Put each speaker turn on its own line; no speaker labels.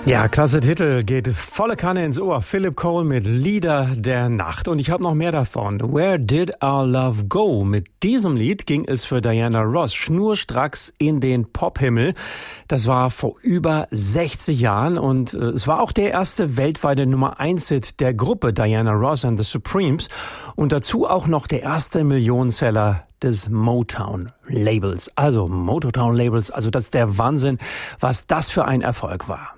Ja, klasse Titel, geht volle Kanne ins Ohr. Philip Cole mit Lieder der Nacht. Und ich habe noch mehr davon. Where Did Our Love Go? Mit diesem Lied ging es für Diana Ross schnurstracks in den Pophimmel. Das war vor über 60 Jahren und es war auch der erste weltweite Nummer-1-Hit der Gruppe Diana Ross and the Supremes und dazu auch noch der erste Millionenseller des Motown-Labels. Also Motown-Labels, also das ist der Wahnsinn, was das für ein Erfolg war.